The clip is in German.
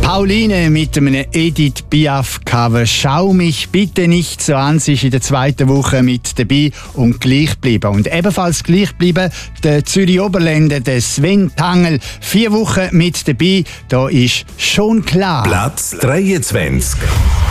Pauline mit einem Edith Piaf-Cover «Schau mich bitte nicht so an». Sie ist in der zweiten Woche mit dabei und gleich geblieben. Und ebenfalls gleich geblieben der Zürich-Oberländer, der Sven Tangl. 4 Wochen mit dabei, da ist schon klar. Platz 23.